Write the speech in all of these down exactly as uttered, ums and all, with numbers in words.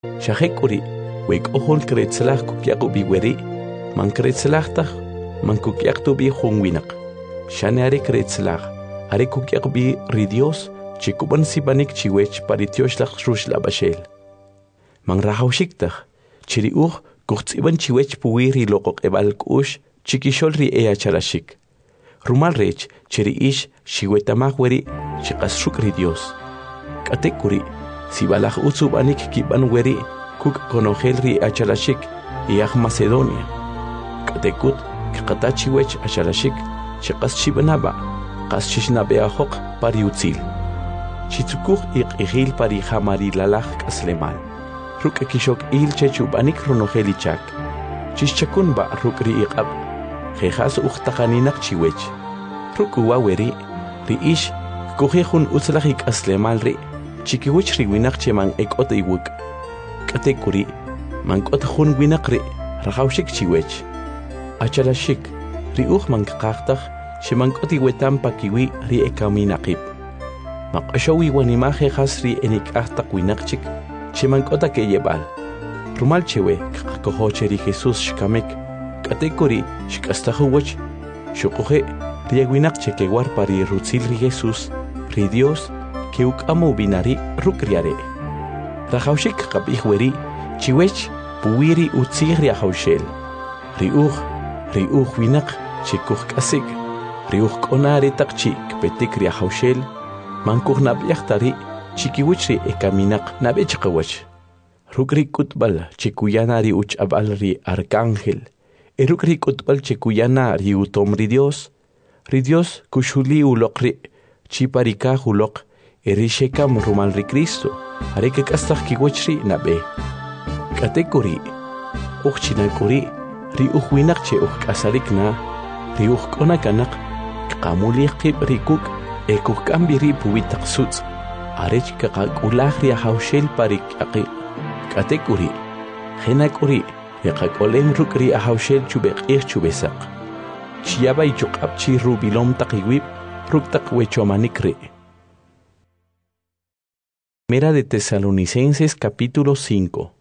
Shahekuri, wake ohol kretzelach kukyaku biweri, man kretzelach man kukyak bi hungwinak. Shane are kretzelach, are kukyak bi ridios, chikuban sibanik chiwech paritioslach rushla bashel. Man rahaushiktak, chiri uh, kuchtsiban chiwech puwiri lokok ebal kush, chikishol ri ea charashik. Rumal rech, chiri ish, shiwetamach weri, chikasruk ridios. Katekuri, si balach utsubanik kiban weri, kuk konogel ri achalashik, iach Macedonia. Katekut, kakatachi wech achalashik, chikas chibanaba, kas chishnabea hok pari utzil. Chitsukuch ik igil pari hamari lalach kaslemal. Ruk kishok il chechubanik ronogeli chak. Chischakun ba ruk ri iqab. Jejas uchtaqaninak chiwech. Ruk uwaweri, ri ish, kujejun utzlachik aslemal ri. Chikiwich ri winak cheman ekot iwuk. Katekuri, man kot jun winak ri, rajaushik chiwech. Achalashik, ri uch man kakachtak, cheman kot iwetam pakiwi ri ekaminakip. Mak ashawi wanimaje has ri enik achtak winakchik, cheman kota ke yebal. Rumal chewe, kakohoche ri Jesus shkamek, katekuri, shkastahuwach, shukuje, ri winakche ke war pari rutzil ri Jesus, ri Dios, que ukamo binari rukriare. Rajaushik kapihweri, chiwech, puwiri utzig riahaushel. Riuch, riuch winak, chikuch kasik, riuch konare takchi, kpetik riahaushel, mankuch nabiachtari, chikiwichri ekaminak nabechkawach. Rukri kutbal, chikuyanari uch abalri arcángel. Erukri kutbal chikuyana ri utom ri Dios. Ri Dios kushuli ulokri, chiparika ulok, erishekam rumal ri Cristo, areke kastak kiwachri nabe. Katekuri, uchchinakuri, ri uchwinak che uch kasarikna, ri uch konakanak, kamuliqib rikuk, ekuk kambiri puwitak suts, arech kakak ri ahaushel parik aki. Katekuri, henakuri, yakakolem rukri ahaushel chubek ich chubesak. Chiaba ichuk apchi rubilom takiwib, ruktak wechomanikri. Primera de Tesalonicenses capítulo cinco.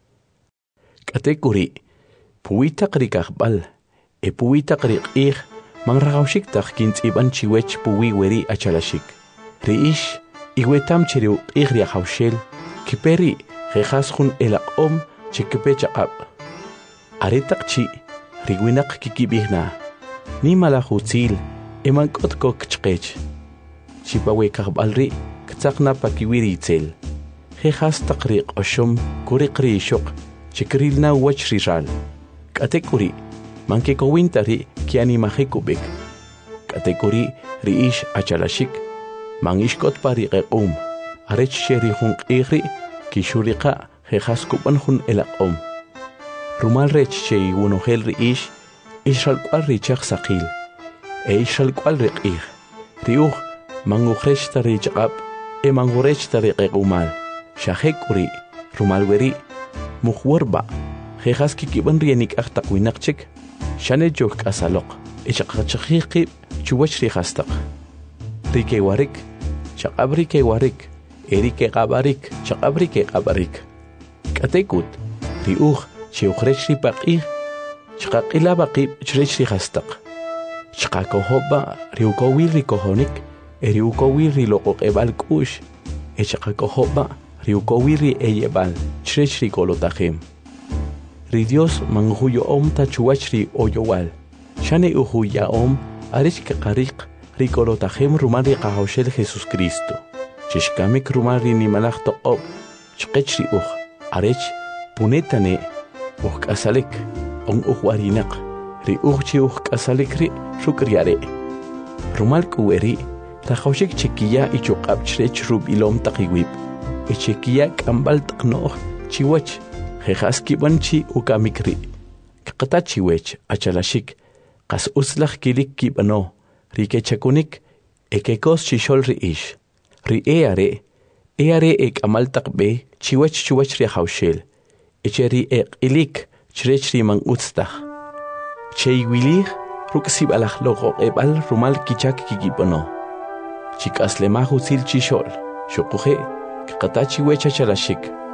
Katekuri, puwitak rikakbal, e puwitak rikig, man ragaushiktak kins iban chiwech puwi weri achalashik. Riish, iwetam chiriu igri ahaushel, kiperi, jejas jun elaqom, chikipechaqab. Aretak chi, rigwinak kikibihna, ni malahutzil, eman kotkok chkech. Chipawe kakbalri, ktsakna pakiwiri itzel. Jejas takriq oshom, kurikri shok, chikrilna wachriral. Katekuri, mankekowintari kianimajekubik. Katekuri, riish achalashik, mangishkot pari qequm, arech sheri jun qigri, kishuriqa, jejas kuban jun elaqom. Rumal rech shei wunogel riish, ishal kwal richak sakil, e ishal kwal riqig. Riuj, mangujresh tari chaqab, e mangurech tari qequmal. Shahekuri, rumal weri, muhwarba, jejas kikiban rienik achtak winakchik, shane jok asalok, e chaqachakikib, chuwach rihastak. Rike warik, chaqab rike warik, erike qabarik, chaqab rike qabarik. Katekut, riuj, chiukrech ripaqig, chaqaqila baqib, chrech rihastak. Chaqakohoba, riukowil rikohonik, e riukowil rilokok ebal kush, e chaqakohoba, riukowil eyebal, chrech rikolotajem. Ri Dios manguyo om tachuachri oyowal, shane uhuya om, arech kaqariq, rikolotajem rumari qahaushel Jesus Cristo. Chishkamik rumari nimalach toqob, chqechri uj, arech, punetane, uj kasalik, on uj warinak, ri uj uj kasalik ri, shukriare. Rumal kuweri, rajaushik chekiya ichokab chrech rubilom takiwib, e chekiya kambal taknoh, chiwach, jejas kibanchi ukamikri. Kakata chiwech, achalashik, kas uslach kilik kibano, rike chakunik, ekekos chishol riish. Ri eare, eare ek amal takbe, chiwach chiwach ri haushel. Echeri ek ilik, chrech ri mang utstach. Cheiwilich, ruksib alach logo ebal rumal kichak kikibano. Chikas lemahu sil chishol, shokuje, kakata chiwech achalashik.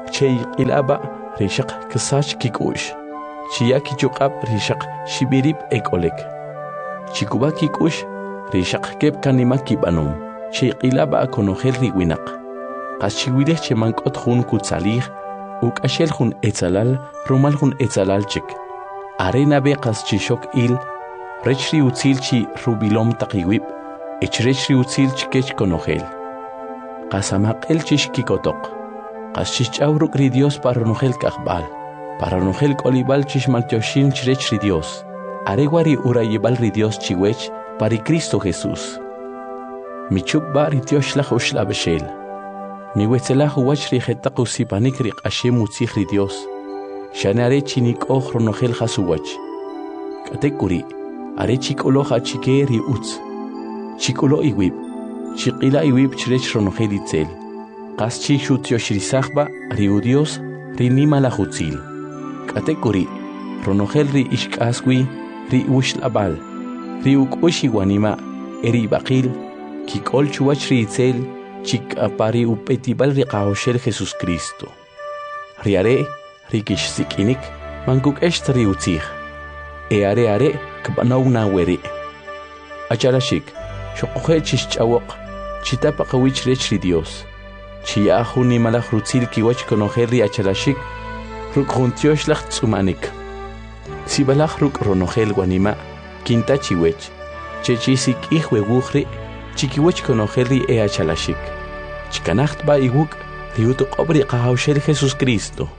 Chey ilaba rishaq kasach kikush. Chia kichukab rishaq shibirib ekolek. Chikuba kikush rishaq kep kanima kibanum. Chey ilaba konogel riwinak. Qaschiwilech chemankot jun kutsalir. Uk ashel jun etzalal rumal jun etzalal chik. Arena be qaschishok il. Rechri utzil chi rubilom taqiwib. Echrechri utzil chikech konogel. Qasamaqel chish kikotok. Qaschichawruk ri Dios para nogel kaqbal. Para nogel kolibal chish maltioshin chirech ri Dios. Areguari urayibal ri Dios chiwech pari Cristo Jesús. Michubba ri Dioshlach ushla beshel. Miwetzelach uwach ri jetaq usipanik ri qashem utzich ri Dios. Shanare chinik och ronogel jasuwach. Katekuri, are chikoloja chike ri utz. Chikolo iwib. Chikila iwib chirech ronogel itzel. Qaschi shutioshrisachba ri u Dios ri nima la jutzil. Katekuri, ronogel ri ishkaswi ri ushlabal. Ri ukushi wanima eri bakil. Kikol chuwach ri itzel. Chik apari upetibal ri qaoshel Jesus Cristo. Riare rikish sikinik mankuk esht ri utzich. E are are kbanaw na weri. Acharashik shoqoje chishchawok chitapa qawich rech ri Dios. Chia juni malach rutzil kiwach konojer ri acharashik ruk juntiosh lach tsumanik. Sibalach ruk ronogel wanima kinta chiwech. Chechisik ihwe wukhri chikiwach konojer ri e achalashik. Chikanacht ba iwuk riutu qobri qahawshel Jesus Cristo.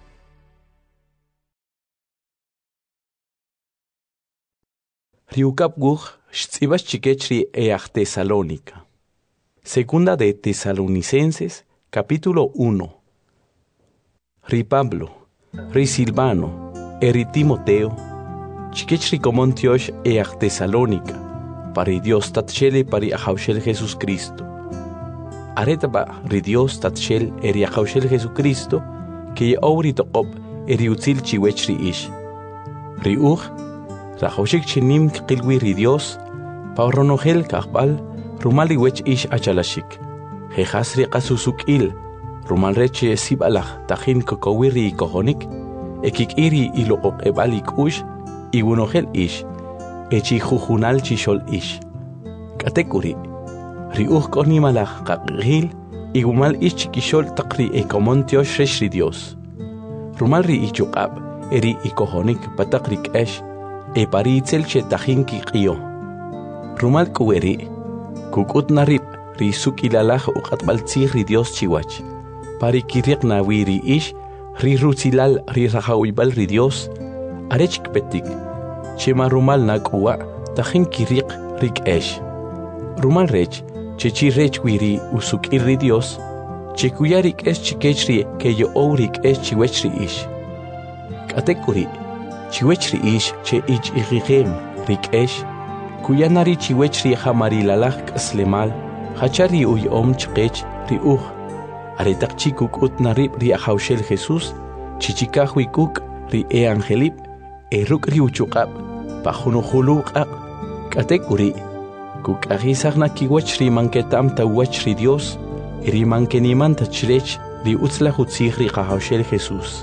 Riukap guj shtzibas chikechri each Tesalónica. Segunda de Tesalonicenses, capítulo uno. Ri Pablo, ri Silvano, eri Timoteo, chikechri comontiosh each Tesalónica, pari Dios tatchele pari ahawshel Jesus Cristo. Aretaba ri Dios tatchel eri ahawshel Jesucristo, que auri toqob eri utzil chiwechri ish. Ri uj, rajoshik chinim qilwi ri Dios, pa ronogel kaqbal, rumali wech ish achalashik. Jejasri qasusuk il, rumal reche sibalach tajin kokowiri kohonik, ekik iri ilokok ebalik ush, iwunogel ish, echi jujunal chishol ish. Katekuri, ri uj konimalach qaqgil, igumal ish chikishol taqri ekomontiosh resh ri Dios. Rumal ri ichukab, eri ikohonik pataqrik esh, e pari itzel che tajin kiqio. Rumal kuweri, kukut narib, ri sukilalaj uqatbaltzih ri Dios chiwach. Pari kiriq nawi ri ish, ri rutzilal ri rajawibal ri Dios, arechk petik, chema rumal nakuwa, tajin kiriq rik esh. Rumal rech, chechi rech wiri usukir ri Dios, chekuyarik esh chikechri ke yo ourik esh chiwech ri ish. Katekuri, chiwech ri ish che ich igigem rik esh, kuyanari chiwech ri hamari lalach kaslemal, hachari uy om chkech ri uj. Aretak chikuk ut narib ri ahawshel Jesus, chichikahwi kuk ri e angelib, e ruk ri uchukab, pajunuhuluqaq. Katekuri, kuk agisag na kiwech ri manketam tawach ri Dios, ri mankeniman tachrech ri utzla hutzig ri ahawshel Jesus.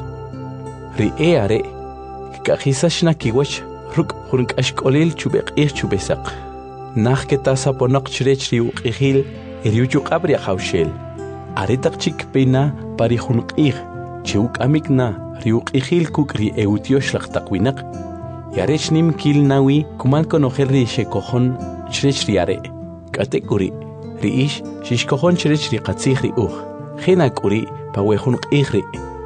Ri e are, kagisash na kiwech ruk hurunk ashkolil chubek ir chubesaq. Nach ketasa ponok chrech ri uqihil, ri uchukab ri ahawshel. Aretak chik pena pari hunq ir, chiuk amikna ri uqihil kuk ri eutiosh laqtaqwinak. Yarech nim kil nawi kumal konojer ri shekohon chrech ri are. Katekuri, ri ish shishkohon chrech ri qatzih ri uj. Jena kuri pa we hunq ir ri.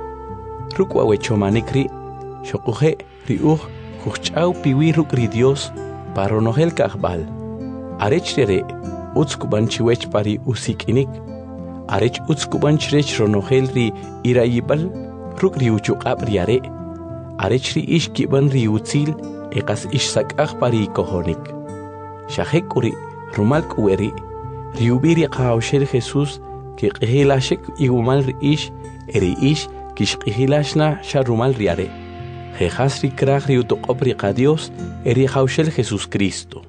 Rukwa we chomanik ri, shokuhe ri uj kuchau piwi ruk ri Dios paronogel kaqbal. Arech re utskuban chiwech pari usikinik. Arech utskuban chrech ronogel ri irayibal ruk ri uchuqab ri are. Arech ri ish kiban ri utzil eqas ish sakaq pari kohonik. Shahek uri rumal kuweri ri ubiri qawshel Jesus ki qihilashik igumal ri ish eri ish kish qihilashna sharumal ri are. Jejas ri krach ri utoqob ri qadios eri qawshel Jesus Cristo.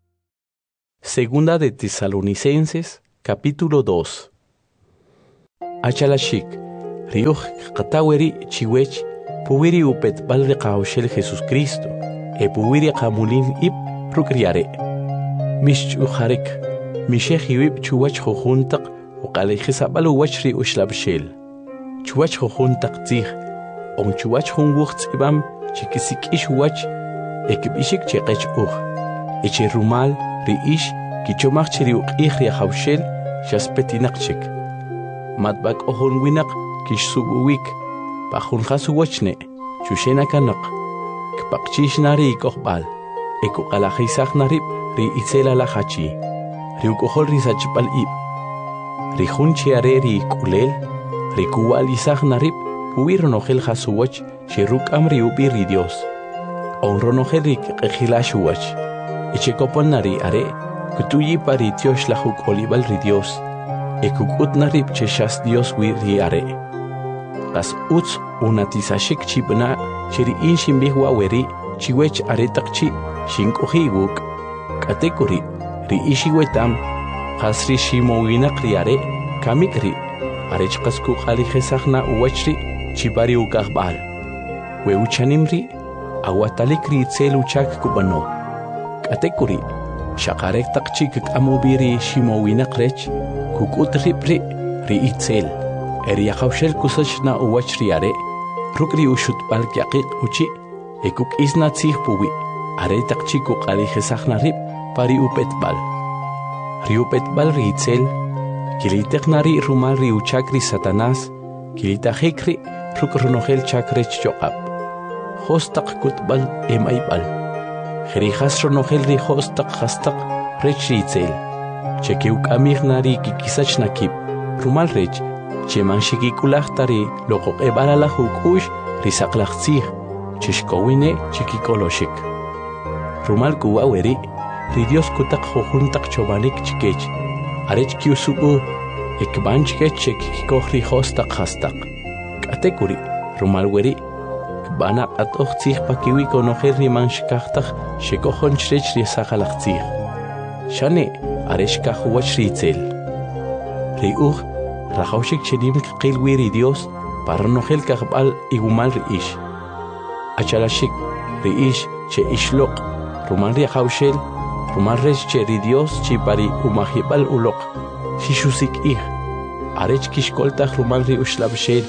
Segunda de Tesalonicenses, capítulo dos. Achalashik, riuj kataweri chiwech, puwiri upet balri qawshel Jesus Cristo, e puwiri qamulin ib rukriare. Mish uharik, misheh iwib chuwach jujuntaq, uqalijisabal uwachri ushlabshel. Chuwach jujuntaq tzih, on chuwach junwuchts ibam, chikisik ish wach, ekibishik cheqech uj. Eche rumal, riish, kichomach chiri uqih riahawshel, shaspetinak Matbak ohon winak kish subuwik, pahun khasuwachne, chushena kanak, kpakchish nari ikohbal, eko kalajisach narib, ri itzela la hachi, ri ukohol risachpal ib, ri hunchiare ri kulel, ri kuwal isach narib, huir ronohel khasuwach, shiruk amri ubi ri Dios. On ronohel ri kejilashuwach, echekopon nari are, kutuyi pari tiosh la huk olibal ri Dios. Ekukut narib cheshas Dios wiri are. Kas uts unatisashik chibna chiri in shimbihwa weri chiwech aretakchi shinkohi wuk. Katekuri ri ishiwetam kasri shimowina kriare kamikri arechkasku khalijesachna uwachri chibari ukahbal. We uchanimri awatalikri tselu chak kubano. Katekuri shakarek takchi kamubiri shimowina krech kukut ripri ri itzel eri khawshel kusachna uwachri are rukri ushut balqiq uchi ekuk isna tsih puwi are takchi ku qalijesachna rip pari upetbal ri upetbal ri itzel kiliteknari rumal ri uchakri satanas kilitajikri rukrunohel chakrech choqab hostaq kutbal emaybal khirijas ronohel ri hostaq khastaq rech itzel Chekeuk amignari kikisach nakip, rumal rech, cheman shikikulachtari loqoq ebalala hukush risaklachtzih, chishkowine chikikoloshik. Rumal kuwaweri, ri Dios kutak jojuntak chobanik chikech, arech kiusubu, ekban chikech chekikikoh ri hostak hastak. Katekuri, rumal weri, kbana atoch tzih pakiwi konoher ri man shikachtak, shekohon chrech ri sakalachtzih. Shane, areshka huwach ritzel. Riuj, rajaushik chenim qil wiri Dios, paranohel kahbal igumal riish. Achalashik, riish che ishlok, rumal riajaushel, rumal resh che ri Dios chipari umahibal ulok, shishusik ih. Arech kishkoltach rumal ri ushlabshel,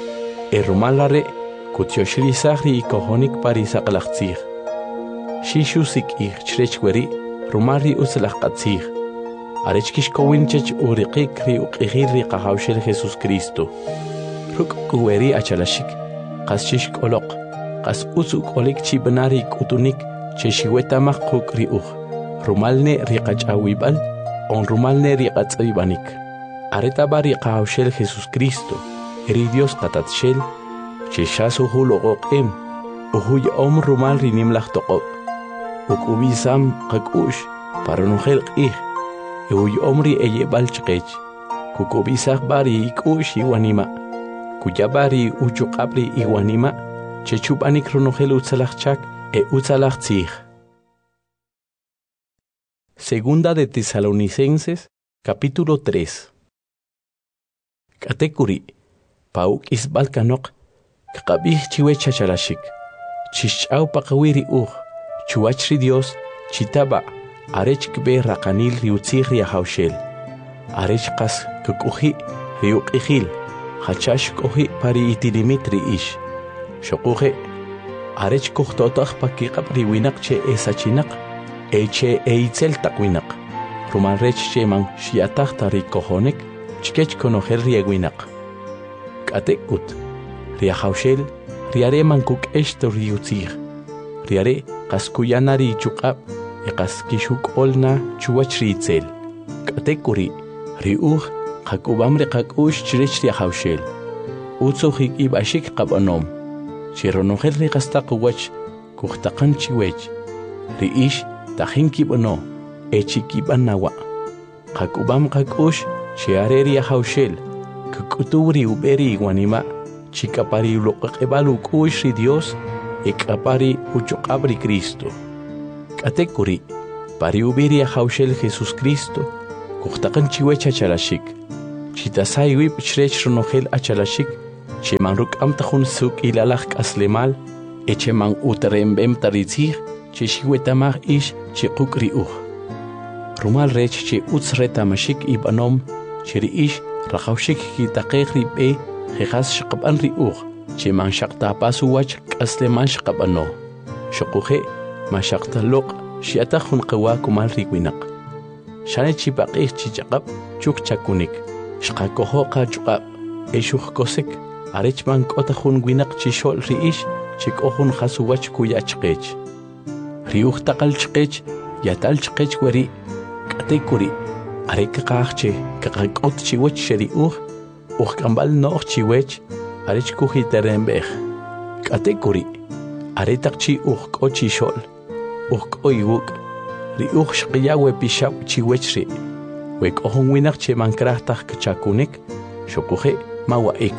e rumal lare, kutyoshrisach ri ikohonik pari saklachtzih. Shishusik ih chrech weri, rumari uslach qatzih arech kishkowinchech uriqik ri uqihir ri qahawshel Jesus Cristo ruk kuweri achalashik qas chishkoloq qas usuk olik chibnari kutunik cheshiwetamaq quk ri uj rumalne ri qachawibal on rumalne ri qatzaibanik areta bari qahawshel Jesus Cristo eri Dios qatatshel cheshasu huloqoqem uhuy om rumal ri nimlach toqob ukubisam qakush paranuhel qih euy omri eye balchqech kukubisaq bari ikush iwanima kuyabari uchuqabri iwanima chechubanik runuhel utzalachchak e utzalachtzih. Segunda de Tesalonicenses capítulo tres. Katekuri pauk isbalkanok kaqabih chiwe chachalashik chishchau paqawiri uj chuachri Dios chitaba arech kbe raqanil riutzih riahawshel arech qas kukuhi riuqihil hachash kohi pari itilimit riish shoquhe arech kuhtotaq pakiqab riwinaq che esachinak eche eitzel taqwinaq ruman rech cheman shiataq tarikohonek chkech konohel riegwinaq katekut riahawshel riare mankuk esto riutzih riare qaskuyanari chuqab iqas kishuk olna chuwachritzel katekuri riuj qakubamri qakush chirech riahawshel utsuhik ibashik qabanom chironohel riqastaq wach kuhtaqan chiwech riish tajinki bono echiki banawa qakubam qakush chiare riahawshel kukuturi uberi wanima chikapari uloqebalu kush ri Dios ekapari uchuqabri Cristo katekuri pari ubiri hawshel Jesus Cristo kuhtaqan chiwecha chalashik Shitasay wip chrech ronogel achalashik, cheman ruk amtajun suk ilalak aslemal, echeman uterembem taritzig, cheshiwetamag ish chekuk riuch. Rumal rech che uts retamashik ibanom, cheri ish rachaushik kitakek ribe, jejas shakaban riuch, cheman shaktapasu wach asleman shakabano. Shokuhe, mashaktalok, shiatahun kawa kumal rigwinak. Shane chipakik chichakap, chuk chakunik. Shqakoho qachqab eshukh kosek arechman qotahun winaq chishol riish chikohun khasuwach kuyachqech riuh taqalchqech yatalchqech wari qatekuri arek qaqche qaqot chiwach sheriuh uh kambal noq chiwech arech kuhiterembeh qatekuri aretaqchi uh qochishol uh qoyuk riuh shqiyawe pishab chiwech ri wek ohun winak che mankrahtak chakunik shokuhe mawaik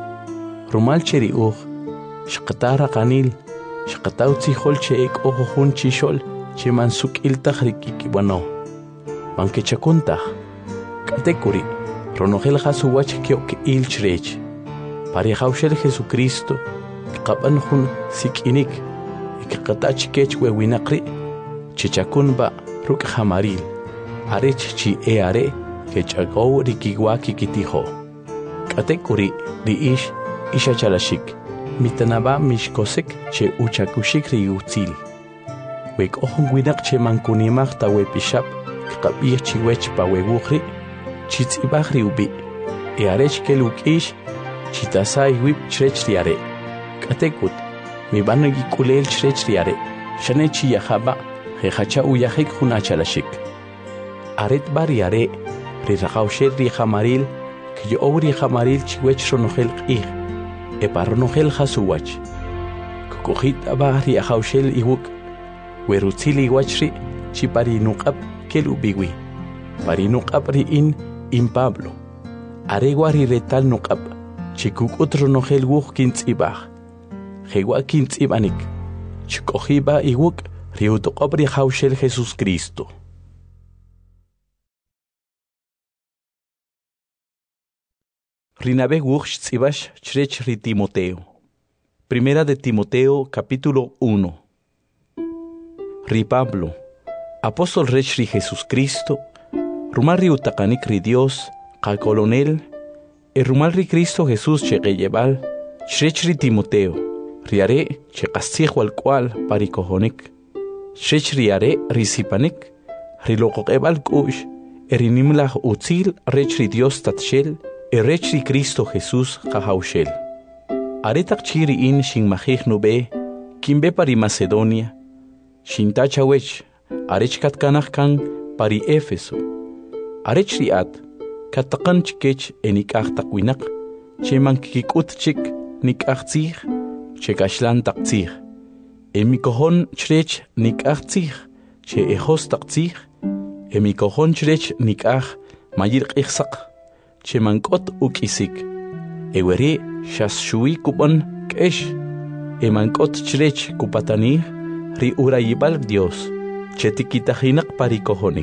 rumal cheri uh shqatara qanil shqataw tihol che ek ohun chishol che mansuk iltak rikiki wano manke chakunta katekuri ronogel khasuwach kyok il chrech pari khawshel Jesucristo qaban hun sikinik ikqatach kech we winaqri chichakunba ruk khamaril arech chi e are que chago rikiwa kikitijo katekuri li ish isha chalashik mitanaba mishkosek che uchakushik riutzil wek ohun winak che mankunimag tawe pishap qabih chi wech pa wewukhri chitzibag riubi e arech ke lukish chitasai wip chrech riare katekut mi banagi kulel chrech riare shane chi yahaba jehacha uyahik khuna chalashik aret bariare ri raqawsher ri khamaril ki ori khamaril chiwech ronogel qih e parronogel khasuwach kokojit abari ahawshel iwuk werutzili wachri chi parinuqab kelubiwi parinuqab ri in in Pablo aregwari retal nuqab chikukut ronogel wuk kintzibah jewa kintzibanik chikojiba iwuk ri utoqab ri hawshel Jesus Cristo. Rinabe Wuch Tzibash Chrech Ri Timoteo. Primera de Timoteo, capítulo uno. Ri Pablo, apóstol Rech Ri Jesucristo, Rumal Ri Utakanik Ri Dios, Ka Colonel, e Rumal Ri Cristo Jesús Cheqeyebal, Chrech Ri Timoteo, Riare Cheqastig wal Kual Parikohonik, Chrech Riare Ri Sipanik, Ri Loqoqebal Kush, e Rinimlah Utzil Rech Ri Dios Tatshel, Erech ri Cristo Jesús Jahaushel. Aretak chiri in shin mahich nube, kimbe pari Macedonia, shin tachawech, arech katkanach kan pari Éfeso. Arech ri at, katakan chikech enikach takwinak, che mankikut chik nikach tzich, che kashlan tak tzich. Emikohon chrech nikach tzich, che ejos tak tzich, emikohon chrech nikach mayir ichsak. Che mankot ukisik eweri shas shui kupon kesh e mankot chrech kupatani ri urayibal Dios che tikitahinak parikohonik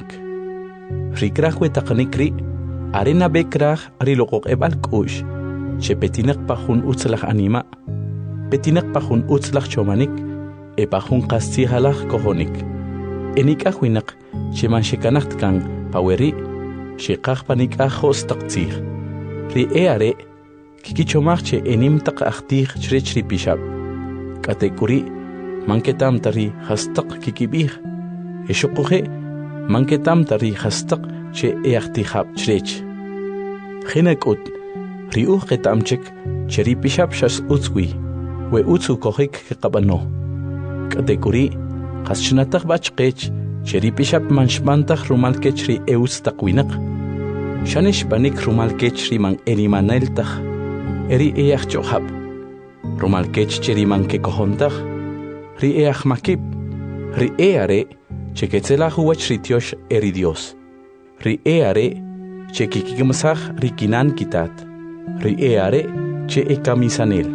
ri krahwe taknikri arena bekrah ri lokok ebal kush che petinak pahun utzlach anima petinak pahun utzlach chomanik e pahun qastihalach kohonik enikahwinak che manshikanak kan paweri Shekach panik ajos taktir. Ri eare, kikichomarche enim tak achtir chrech ri pishab. Katekuri, manketam tari hastak kikibir. Eshokuhe, manketam tari hastak che eachtihab chrech. Chinekut, ri uchetamchek, che ri pishab shas utzwi, we utzu kohik kabano. Katekuri, haschnatak bachkech, Cheri pishap manshmantach rumal kechri eus takwinak. Shanish banik rumal kechri man erimaneltach. Eri each chohab. Rumal kech cheri man kekohontach. Ri each makib. Ri eare cheketzelah huach ritiosh eri Dios. Ri eare chekikimsach rikinan kitat. Ri eare che ekamisanel.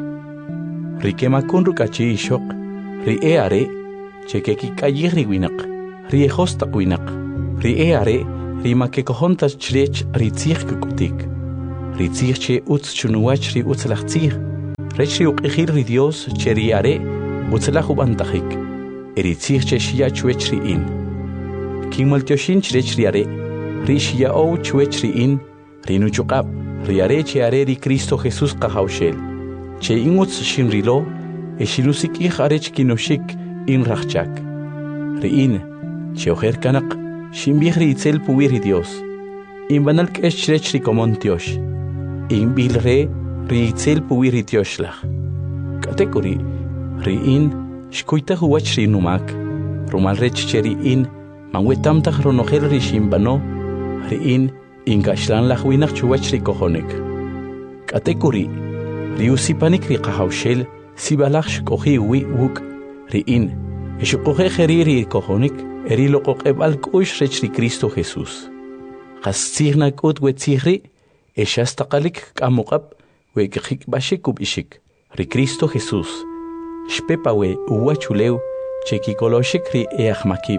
Ri kemakun rukachi ishok. Ri eare chekikikayir riwinak. Riejos takwinak, ri eare, ri makekohontas chrech ri tzich kukutik. tzih che utz chunuach ri utzlach tzih. Rech ri uqihil ri Dios che ri are utzlach ubantahik. Eri tzih che shia chuech ri in. King maltioshin chrech ri are. Ri shia ou chuech ri in. Ri nuchukab. Ri are che are ri Cristo Jesús kahaushel. Che in utz shin rilo. E shinusik ich arech kinoshik in rachchak. Ri in. Che ojer kanak. Shimbih ri itzel puwi ri Dios. In banal kesh chrech ri komontiosh. In bil re ri itzel puwi ri Dioshlach. Katekuri. Ri in. Shkuita huwach ri numak. Rumal rech che ri in. Manwetam tach ronogel ri shimbano. Ri in. In gashlan lach winach chuwach ri kohonik. Katekuri. Ri usipanik ri kahaushel. Sibalach shkohi wi wuk. Ri in. Shkohe kheri ri kohonik. Eri loqoq ebal kush rech ri Cristo Jesús. Qas tzihna kut we tzihri. Eshas taqalik kamuqab. We kik bashik ubishik. Ri Cristo Jesús. Shpepa we uwa chuleu. Cheki koloshik ri eachmakib.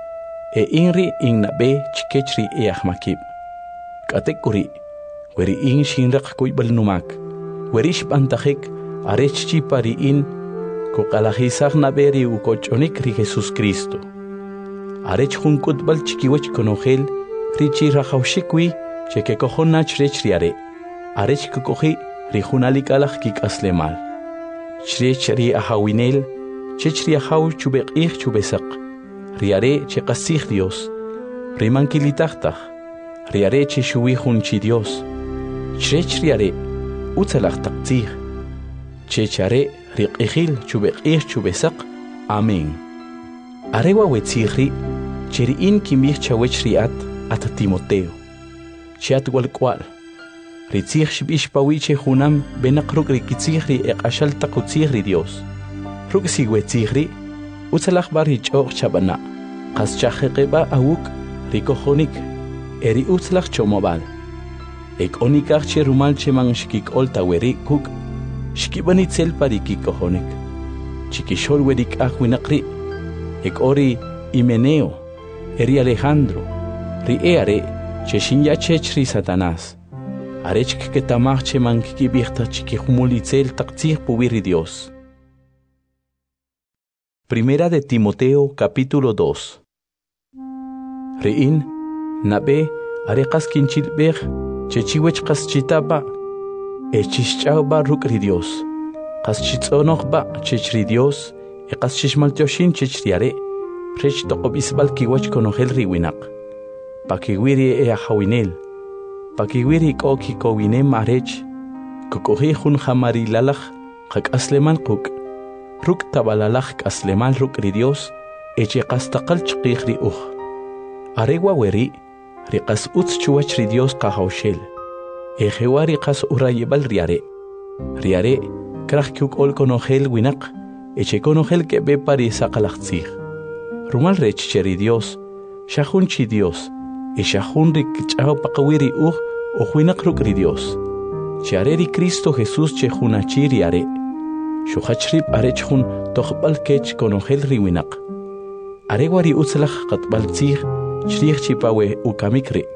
E inri innabe chikech ri eachmakib. Katekuri. Weri in shinrak kuibal numak. Werish bantahik. Arech chipa ri in. Kukalahizag naberi ukochonik ri Jesús Cristo. Arech junkut bal chikiwech konogel. Richi rajaushikwi. Cheke kohonach rech riare. Arech kukohi. Rijunalikalach kik aslemal. Chrech ri ahawinel. Chech ri ahaw chubek ich chubesak. Riare che qasich Dios. Rimankilitachtach. Riare che shuwi junchi Dios. Chrech riare. Utzalach taqtzih. Chechare riqihil chubek ich chubesak. Amén. Arewa wetzihri. Cheriin kimich chawech riat at Timoteo. Chiat walkwal. Ritzih shibish pawiche junam benakruk rikitzihri eqashal takutzihri Dios. Ruk sigwetzihri. Utzalach barich och chabana. Qas chajeqeba awuk rikohonik. Eri utzalach chomobal. Ek onikach che rumal che man shkik olta weri kuk. Shkibanitzel parikikohonik. Chikishol werik ahwinakri. Ek ori Himeneo. Eri Alejandro. Ri eare che shinya chechri Satanás. Arech que tamach che man kibirta chiki humulitzel taqtzih puwiri Dios. Primera de Timoteo capítulo dos. Rein nabe areqas kinchilbeh chechiwech qas chitaba echischauba rukri Dios. Qas chitzonoqba chechri Dios e qas chishmaltioshin chechriare. Rech toqobisbal kiwach konogel riwinak. Pakiwiri e ahawinel. Pakiwiri koki kowinem arech. Kukohi hun hamari lalach. Kak asleman kuk. Ruk tabalalach asleman ruk ri Dios. Eche qastaqal chqih ri uj. Arewa weri. Riqas utz chuwach ri Dios qahawshel. Ejewa riqas urayebal riare. Riare. Krach kuk ol konogel winak. Eche konogel ke be pari saqalachtzih. Rumal rech cheri Dios. Shahun chi Dios. E shahun rik chao paqawiri uj. Ojuinak ruk ri Dios. Chiareri Cristo Jesús che junachiri are. Shuhachrib arech hun toqbal kech konogel riwinak. Arewari utzlach qatbal tzih. Chrich chipawe ukamikri.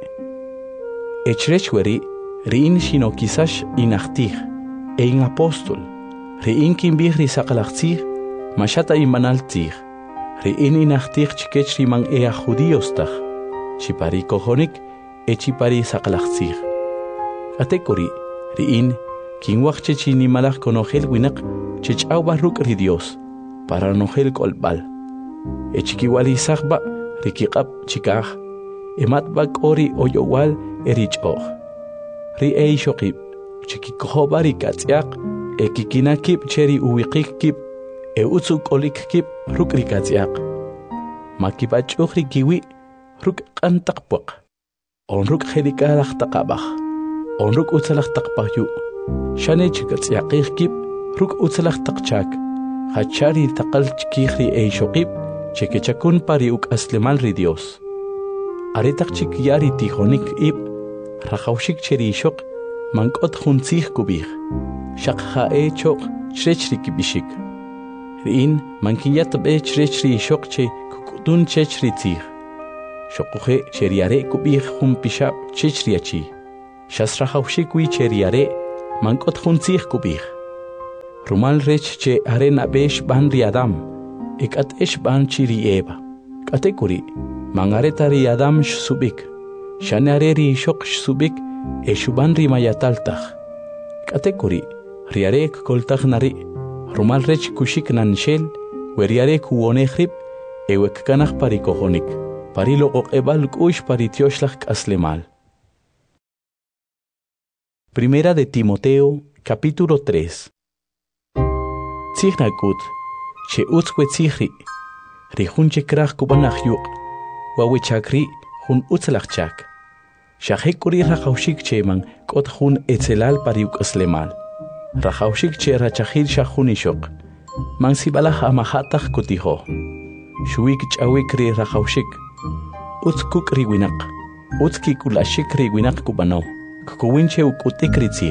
Echrechweri. Riin shino kisash inachtih. E in apostol. Riin kimbih risaqalach tzih. Mashata imanal tzih. Riin inachtih chikech riman ea judíos tach. Chipari kohonik. E chipari saqalach tzih. Atekori. Riin. Kinwach chechini malach konogel winak. Chechau barruk ri Dios. Para nogel kolbal. E chikiwali saqba. Rikiqab chikaj. Emat bak ori oyowal erich och. Ri ei shokib. Chikikohobari katziak. E kikinakib cheri uwiqik kib. E utsuk olik kib ruk rikatziak. Makibach ukhri kiwi. Ruk qantaqpuq. On ruk khelikalach taqabach. On ruk utsalach taqpahyu. Shane chikatziaqih kib. Ruk utsalach taqchak. Hachari taqal chikihri ei shokib. Cheke chakun pari uk aslemal ri Dios. Aretak chik yari tijonik ib. Rajaushik cheri shok. Mankot junzih kubih. Shak hae chok chrechri kibishik. Riin mankiyat be chrechri shok che kukutun chechri tzih. Shokuhe cheriare kubih jun pishab chechri achi. Shas rajawshikwi che riare, mankot junzich kubich. Rumal rech che arena besh ban riadam, ekat esh ban chiri eba. Katekuri, mangareta riadam shsubik, shanare ri shok shsubik, eshuban rimayataltach. Katekuri, riarek koltach nari, rumal rech kushik nanshel, weriarek uonehrib, ewek kanach parikohonik, parilo ebal kush paritioslach aslemal. Primera de Timoteo, capítulo tres. Tzichnakut, che utzkwe tzihri, rihun che krach kubanach yuk, wawe chakri, hun utzlachchak. Shahekuri rachaushik che man, kot hun etzelal pariuk aslemal. Rachaushik che rachahil shahun ishok, man sibalach amahatach kutiho. Shuik chawik ri rachaushik, utzkuk riwinak, utzkik ulashik riwinak kubano. Kuwinche ukutik ritzich.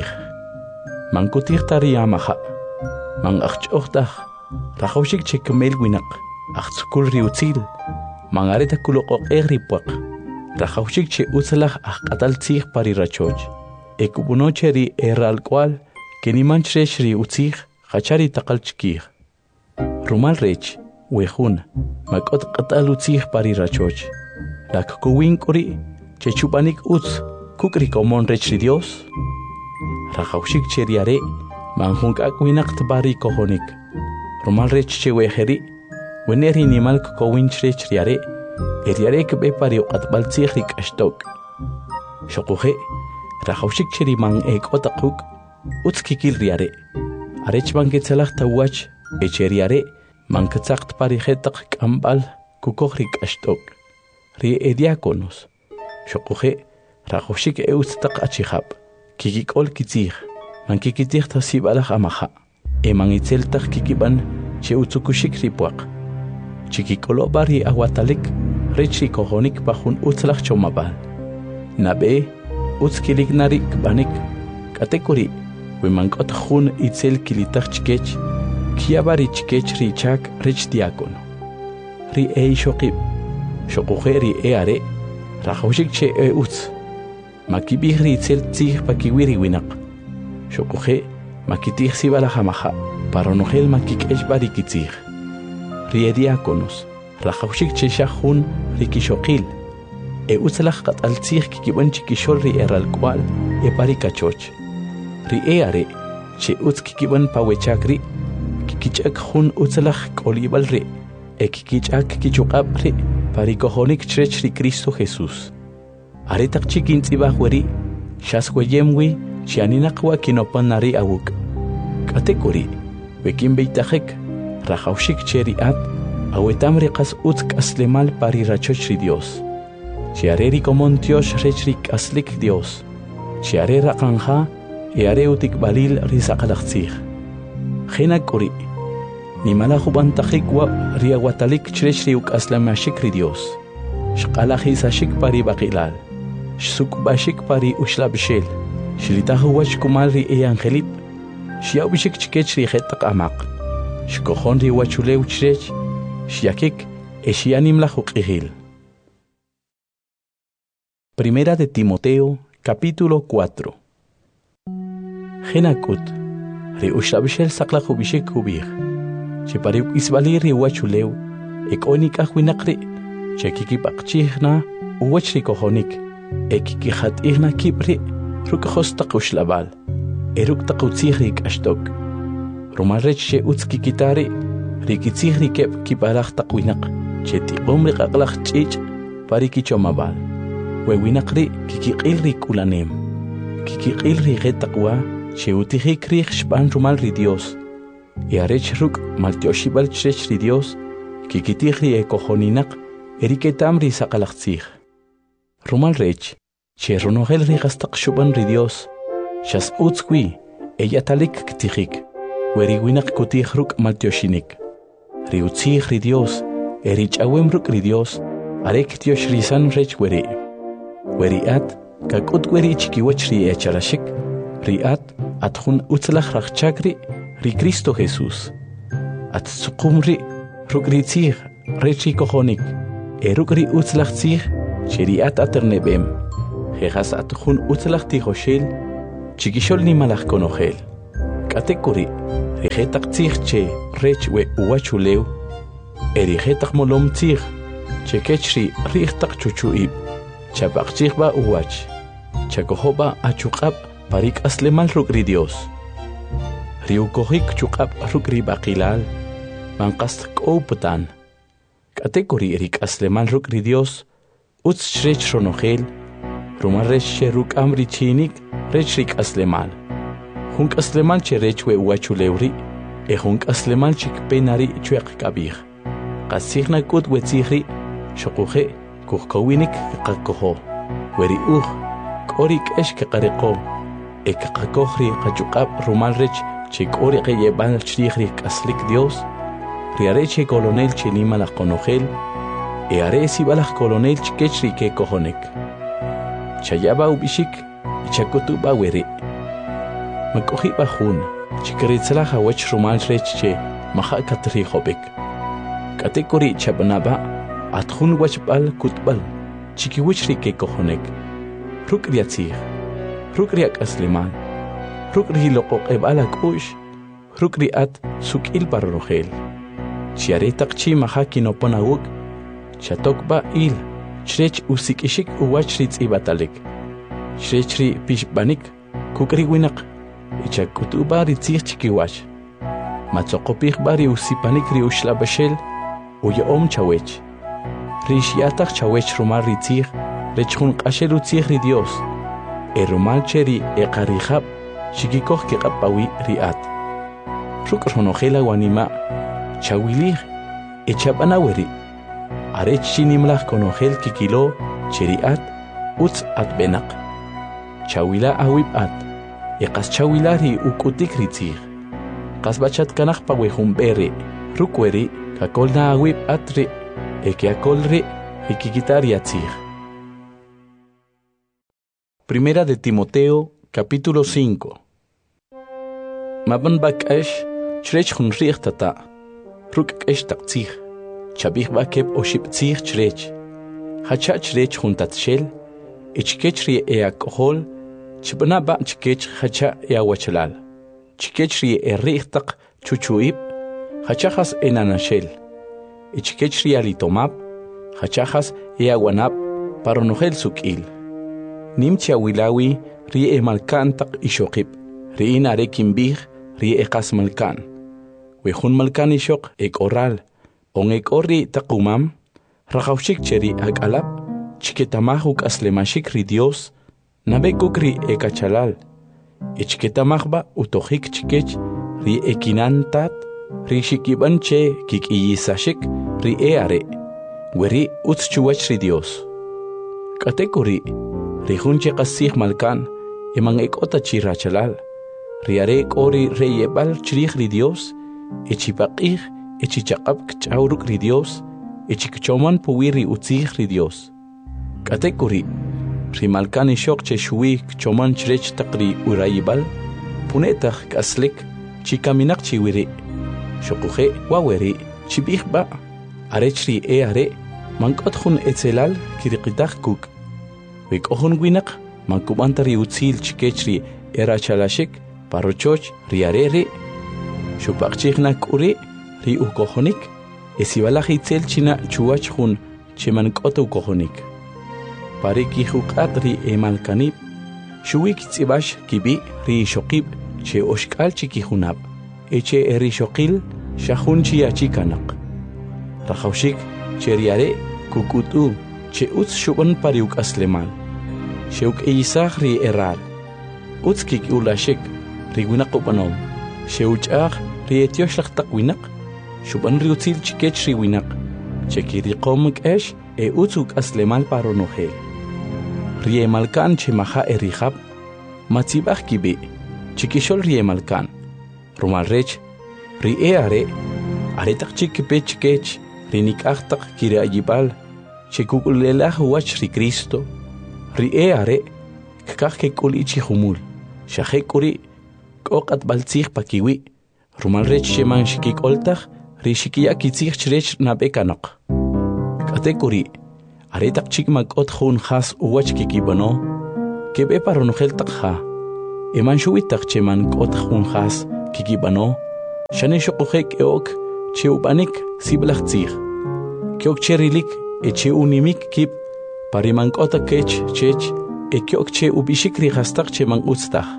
Man kutik tari amaha. Man achchochtach. Rachaushik che kemel winak. Achzukul riutzil. Man areta kulokok egripuak. Rachaushik che utzalach achkatal tzich pari rachoch. Ekubunoche ri erral kwal. Keniman chresh ri utzich. Chachari takal chkich. Rumal rech. Wehun. Makot katal utzich pari rachoch. Lak kuwin kuri. Che chupanik utz. Kukri komon rechri Dios. Rachaushik che riare, manjunk akwinak tbari kohonik. Romal rech che weheri, weneri nimal kukowinch rech riare, eriare kbe pari uqatbal tzihrik ashtok. Shokuhe, Rachaushik che riman ek otakuk, utskikil riare. Arech banketzelach tawach, echeriare, manketzakt pari hetak kambal, kukohrik ashtok. Ri ediakonos. Shokuhe, Rachaushik eustaq achihab, kikikol kitzich, man kikitich tasibalach amaha, e man itzeltach kikiban, che utzukushik ripuak. Chikikolo bari aguatalik, rechi kohonik pahun utzlach chomabal. Nabe, utzkilik narik banik, katekuri, we mankot hun itzel kilitach chikech, kiabari chikech richak rech diakono. Ri e shokib, shokuhe ri e are, Rachaushik che e utz. Makibihri itzel tzich pakiwiri winak. Shokuhe, makitich sibala hamaha, paronogel makikesh barikitzich. Riediakonos, Rachaushik che shahun rikishokil. E utzlach katal tzich kikiban chikishol ri eral kwal, e parikachoch. Ri eare, che utz kikiban pawechakri, kikichak hun utzlach kolibal ri, e kikichak kichukab ri, parikohonik chrech ri Cristo Jesús. Aretak chikin tzibah weri, shas weyemwi, shianinakwa kinopanari awuk. Katekuri, wekin beitahek, Rachaushik cheri at, awetam riqas utsk aslemal pari rachochri Dios. Shiareri komon Dios rechrik aslik Dios. Shiare raqanja, eare utik balil risaqalachtzich. Genakuri, nimala jubantahikwa riawatalik chrechri uk aslamashikri Dios. Shqalajisashik pari baqilal. Shsuk bashik pari ushlabshel. Shlitahu wach kumalri e angelip. Shiau bishik chikech ri hetak amaq. Shkohon ri wachulew chrech. Shiakik e shianim la juqihil. Primera de Timoteo, capítulo cuatro. Genakut. Ri ushlabshel saklaju bishik kubih. Chepariuk isbali ri wachulew. Ekonik ahwinakri. Chekikipaqchihna uwachri kohonik. Ekikijat ihna kibri, rukahostaq ushlabal, eruk taqutzihrik ashtok. Rumalrech che utzkikitari, rikitzihri kep kiparach taqwinak, che tiqomri qaqlach chich, parikichomabal. Wewinakri kikiqilri kulanem. Kikiqilri getaqwa, che utihikri shpan rumalri Dios. Yarech ruk maltioshibal chechri Dios, kikitihri ekohoninak, eriketamri saqalachtzih. Rumal rech, che ronogel rigastaq shuban ri Dios, shas utzkwi, ella talik ktijik, weriwinak kutih ruk maltioshinik. Ri utzih ri Dios, erich awem ruk ri Dios, arek Dios risan rech weri. Weri at, kakut weri chikiwach ri echarashik, ri at, atjun utzlach rachchakri, ri Cristo Jesús. At tsukumri, ruk ri tzih, rechi kohonik, eruk ri utzlach tzih, Sheriat aternebem, jejas atjun utzlach tijoshil, chiquishol ni malach conogel. Katekuri, rijetak tzich rech we uachuleu, erijetak molom tzich, chekechri richtak chuchuib, chapakchich ba uach, chakohoba achukab parik aslemal rukri Dios. Riukohik chukab rukri bakilal, mankast kouputan. Katekuri erik aslemal rukri Dios, utz shrech ronogel, rumarech ruk amri chinik, rech rik aslemal. Hunk aslemal che rech we uachuleuri, e hunk aslemal chik penari chuek kabir. Qasigna kut wetzihri, shokuhe, kuhkawinik kakoho. Weri uh, korik esh kaqariqo, e kaqakohri qachukab rumalrech, chik ori qeyebal chrihri kaslik Dios, riareche colonel chelima la conogel, e aresi balach colonel chikechri ke kohonek. Chayaba ubishik, ichakutu ba weri. Makohi bahun, chikritzla hawach rumal reche, maha katri hobek. Katekori chabanaba, atjun wachbal kutbal, chikiwichri ke kohonek. Rukriatzir, rukriak asliman, rukri lokok ebalak ush, rukriat sukil parrogel. Chiaretak chi maha kinoponaguk, chatokba il, chrech usikishik uwachritz ibatalik. Chrechri pishbanik, kukri winak. Ichakutuba ritzich chikiwash. Matzokopich bari usipanik ri ushlabashel, uya om chawech. Rishiatach chawech rumar ritzich, rechun qashel utzich ri Dios. E rumal cheri e qarihab, shikikoh keqapawi riat. Ruk ronogela wanima, chawilih, e chabanaweri. Arech shinimlach konogel kikilo, cheriat, utz at benak. Chawila awib at. Eqas chawilari ukutik ritzir. Qasbachat kanaq pawehun bere, rukweri, kakolna awib atri, eke akolri, ikikitar yatzir. Primera de Timoteo, capítulo cinco. Maban bakash, chrech hun richtata, ruk esh taktzir, chabich bakeb oship tzir chrech. Hacha chrech hun tatshel, ichkechri e alcohol, Chibana ba chikech hacha ya wachalal. Chikechri e richtaq chuchuib, hachachas enanashel. E chikechri alitomab, hachachas e aguanab, paronogel sukil. Nimcha wilawi ri e malkan tak ishokib, ri inare kimbih ri e kas malkan. Wehun malkan ishok ek oral, on ek ori takumam, rakawshik cheri ag alab, chiketamahuk aslemashik ri Dios, Nabe kukri e kachalal, ichketamachba utohik chikech, ri ekinantat, ri shikiban che kikiyisashik, ri eare, weri utzchuach ri Dios. Katekuri, ri hunche kasih malkan, emang ekota chirachalal, ri are kori reyebal chirich ri Dios, echipakih, echichakab kchauruk ri Dios, echikchoman puwiri utzih ri Dios. Katekuri, Rimalkan ishok che shui choman chrech takri urayibal, punetach kaslik, chikaminak chiwiri. Shokuhe waweri, chibihba, arechri e are, mankotjun etzelal kirikitach kuk. Wikohun winak, mankubantari utzil chikechri era chalashik, parochoch riarere. Shupakchiknak uri, ri ukohonik, esibalach itzel china chuachjun, chimankoto ukohonik. Pariki hukatri e malkanib, shuik tzibash kibi ri shokib, che oshkal chikihunab, eche eri shokil, shahun chiachikanak. Rahaushik, che riare, kukutu, che utz shuban pariuk aslemal. Sheuk eisach ri eral. Utz kik ulashik, ri winakupanom. Sheuchach ri etioshach takwinak, shuban ri utzil chikech ri winak. Chekiri komik esh, e utzuk aslemal paronogel. Rie malkan che maha erihab, matzibach kibi, chikishol rie malkan. Rumalrech, rie are, aretak chikipe chikech, rinikachtak kire ayibal, chikukulelah wach ri Cristo. Rie are, kakach kekuli chihumul, shahekuri, kokat baltzich pakiwi, rumalrech sheman shikik oltach, ri shikia kitzich chrech nabekanak. Katekuri, aretak chikmak ot khun khas uwach kikibano, kebe paronogel takha eman shuwitak cheman kot khunkhas kikibano shane shoqek eok cheubanik siblachtzig kyok cherilik eche unimik kip pariman kota kech chech ekyok che ubishikri hastak cheman utstach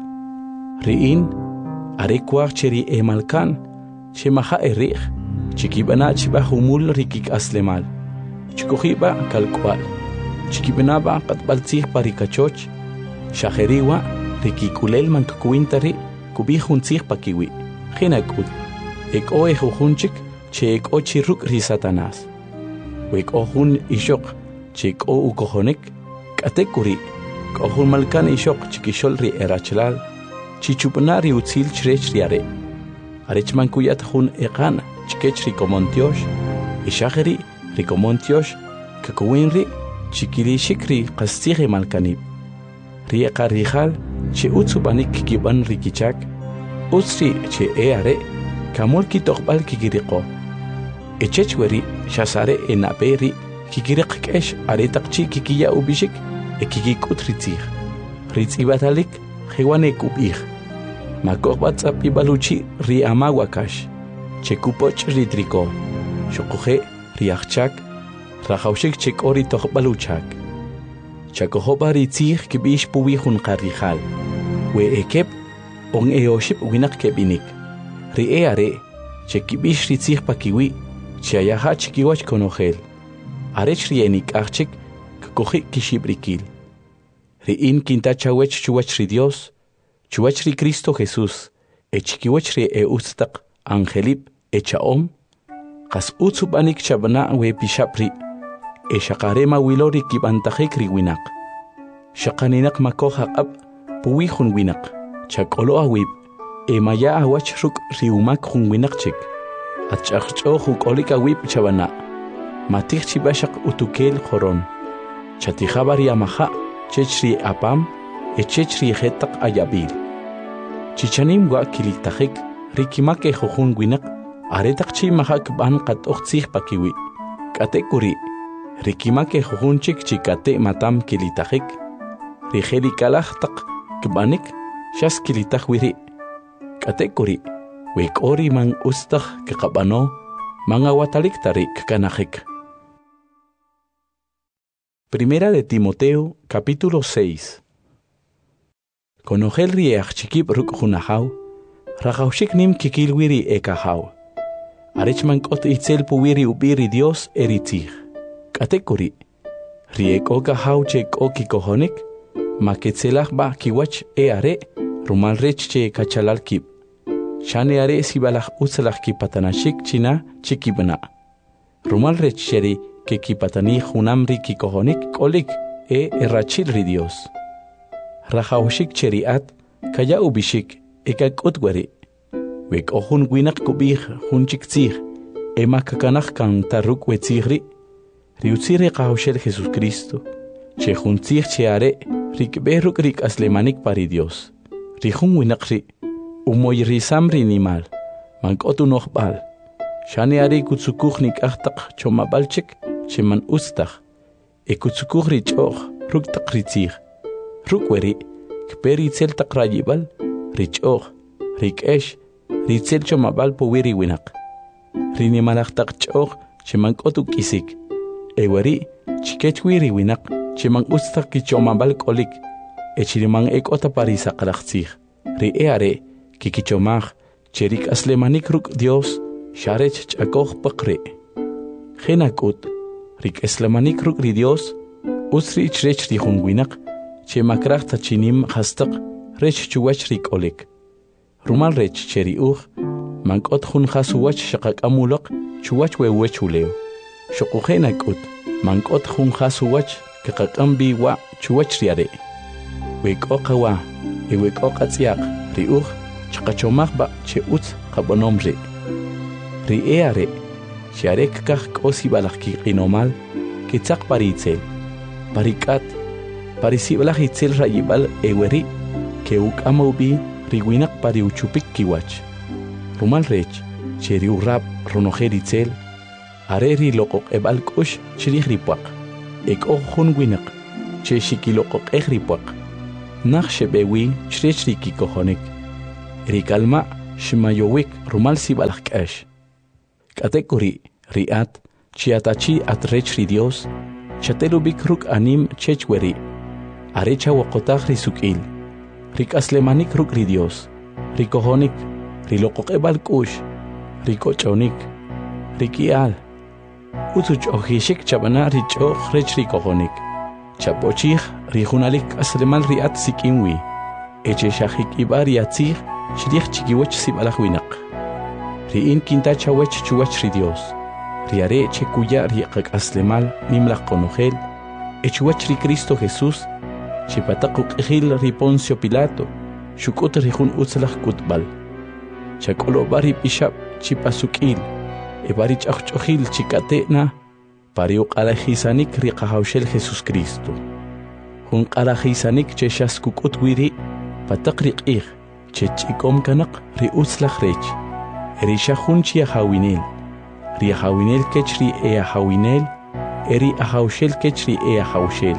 riin are kwar cheri emalkan chemaha erich chikibana chiba humul rikik aslemal chikohiba kalkwal chikibenaba qatbaltzig parikachoch shajeriwa rikikulel mankuintari kubihuntzig pakiwi khinakut ek o ejunchik che ek o chiruk ri satanas wek ohun ishok che ek o ukohonik katekuri kohun malkan ishok chikishol ri erachlal chichupnari utzil chrech riare arechman kuyat hun eqan chikech rikomontiosh ishajeri rikomontiosh kakuinri chikiri shikri qastighi malkanib riqa rijal che utsubanik kiban rikichak usri che eare kamol kitokbal kikiriqo echechweri shasare enaperi kikiriqkesh aretaqchi kikiya ubishik ekikikut ritzig ritzibatalik khiwane kubig makobats apibaluchi ri amawakash chekupoch ritriko shoqoje riachchak rajawshik chekori tokbaluchak chakohoba ritzig kibish puwi hun qarijal we ekep on eoship winak kebinik ri eare chekibish ritzig pakiwi chayaha chikiwach konogel arech rienik archik koji kishibrikil ri in kinta chawech chuwach ri Dios chuwach ri Cristo Jesús echikiwach ri eustaq angelip echaom qas utsubanik chabna we pishapri e shaqarema wilori kibantajik ri winak shaqaninak makoja ab puwi hun winak chakolo awib e maya awach ruk ri umak hun winak chik achachcho hukolika wib chabana matich chibashaq utukel khoron chatijabari amaha chechri apam e chechri hetaq ayabil chichanim wa kilitajik rikimake jojun winak aretaq chi mahak ban qat oqtsig pakiwi katekuri rikimake jojunchik chikate matam kilitajik rijeli kalajtaq kbanik shas kilitaj wiri katekuri wekori man ustaj kaqabano manga watalik tarik kanajik. Primera de Timoteo, capítulo seis. Konogel riech chikip ruk hunahau, rajaushik nim kikilwiri ekahau. Arechman kot itzel puwiri ubiri Dios eritzig. Katekuri, riek okahau chek okikohonik, maketzelach ba kiwach eare, rumal rech che kachalal kip. Shane are sibalach utzelach kipatanashik china chikibna. Rumal rech cheri que kipatani hunamri kikohonik kolik e errachil ri Dios. Rajaushik cheriat kaya ubishik ekak utwari. Wek ohun winak kubih hunchik tzig ema kakanach kan taruk wetzigri riutziri qaushel Jesus Cristo. Che huntzig cheare rikberuk rik aslemanik pari Dios. Rihun winakri umoy risamri nimal mankotu nohbal. Shane ari kutsukuchnik achtaq chomabalchik cheman ustach ekutsukuch richoch ruktaq ritzig rukweri kperi tzel taqrayibal richoch rikesh ritzel chomabal powiri winak rinimalaqtaq choch cheman kotuk isik ewari chikechwiri winak cheman ustach kichomabal kolik echiriman ekota parisa qalaqtzig ri eare kikichomaj cherik aslemanik ruk Dios sharech chakoj paqri khinakut rik eslamanik ruk ri Dios usri chrech ri hunwinak che makrach tachinim hastaq rech chuwach rik olik rumal rech cheri uj mankot hun khasuwach shaqaq amulaq chuwach we wechuleo shoqukhenakut mankot hun khasuwach kaqaqambi wa chuwach riare wekoqawa e wekoqatsiaq ri uj chaqachomaj ba che utz qabonomri ri eare Sharek kah kosi balaki qinomal kitzaq paritzel parikat parisibalak itzel rayibal eweri ke ukamobi riwinak pariuchupik kiwach rumal rech cheri urab ronojeritzel areri loqoq ebal kush chirih ripaq ek ohun winak che shikiloqoq ehripaq Nax shebewi chrech riki kohonik. Rikalma shimayowik rumal sibalak kash. Katekuri riat chiatachi atrech ri Dios. Chatelubik ruk anim chechweri. Arecha wakotag risukil. Rik aslemanik ruk ri Dios. Rikohonik. Rilokok ebal kush. Rikochonik. Rikial. Utuch ohishik chabana richo rech rikohonik. Chapochich rijunalik aslemal riat sikinwi. Eche shahik ibar yatzich shirich chikiwech sibalahwinak. Riin kinta chawech chuwach ri Dios. Riare chekuya riqak aslemal nimlaq konogel. Echuwach ri Cristo Jesús. Chipatakuk ejil ri Poncio Pilato. Shukut rijun utzlach kutbal. Chakolo bari pishab chipasukil. Ebarich achojil chikatena. Pariuk alajisanik riqahawshel Jesús Cristo. Jun alajisanik cheshas kukut wiri. Patakrik ig. Chechikom kanak ri utzlach rech. Erisha jun chia hawinel. Ri hawinel kechri ea hawinel. Eri ahawshel kechri ea hawshel.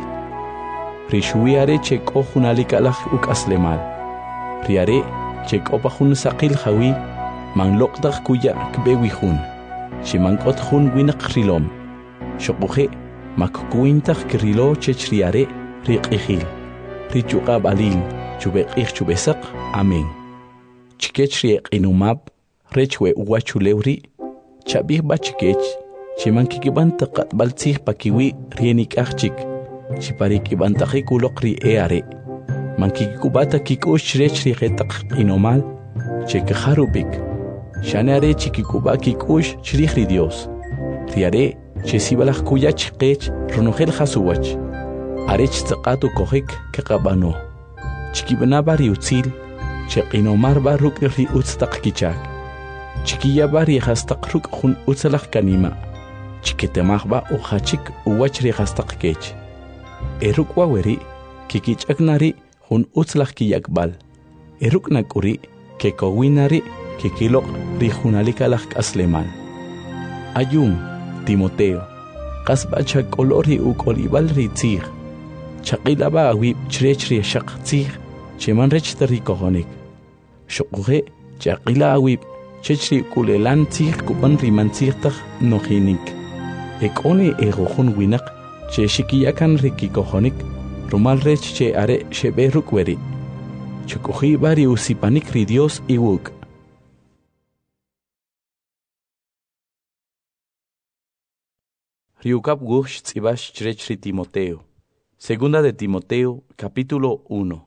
Ri shuiare cheko junalik alaj uk aslemal. Riare cheko jun saqil hawi. Man lokdag kuya kbewi jun. Shimankot jun winak rilom. Shokuje makkuintag krilo chechriare riqihil. Richuqab alin chubeqih chubesak. Amen. Chikechri inumab rechwe uwachulewri. Chabih bachikech. Chimankikiban taqat baltzih pakiwi rienik achik. Chiparikiban taqikulok ri eare. Mankikubata kikush rechri qetaq inomal. Chekajarubik. Shanare chikikuba kikush chrihri Dios. Riare chesibalaj kuyach qech ronogel hasuwach. Arech taqatu kohik kaqabano. Chikibanaba riutzil. Cheqinomar baruk ri utztaq kichak. Chiquilla bari hastaq ruk jun utzalaq kanima. Chiquitemajba uhachik uwachri hastaq kech. Eruk waweri kikichaknari jun utzlaq kiyakbal. Eruk nakuri kekowinari kikilok ri junalikalaq aslemal. Ayun Timoteo qasba chakolori ukolibal ri tzig. Chaqilaba awib chrechri shaq tzig cheman rech tarikohonik. Shokuje chaqila awib chechri kulelan tzig kuban rimantzigtag nojinik. Ekone egojon winak che shikiyakan rikikohonik rumal rech che are shebe rukweri. Chokoji bari usipanik ri Dios iwuk. Riukap gush tzibash chechri Timoteo. Segunda de Timoteo, capítulo uno.